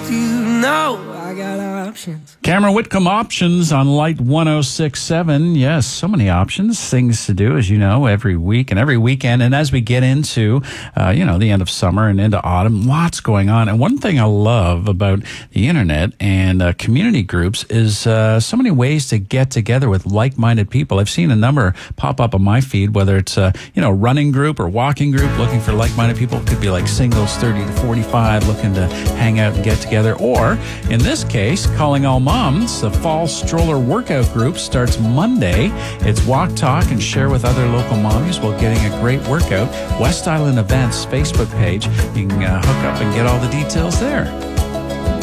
you know I got options. Cameron Whitcomb, Options on Light 106.7. Yes, so many options, things to do, as you know, every week and every weekend. And as we get into, the end of summer and into autumn, lots going on. And one thing I love about the internet and community groups is so many ways to get together with like-minded people. I've seen a number pop up on my feed, whether it's a running group or walking group looking for like-minded people. It could be like singles 30 to 45 looking to hang out and get together. Or in this case, Calling All Moms, the fall stroller workout group starts Monday. It's walk, talk, and share with other local mommies while getting a great workout. West Island Events Facebook page. You can hook up and get all the details there.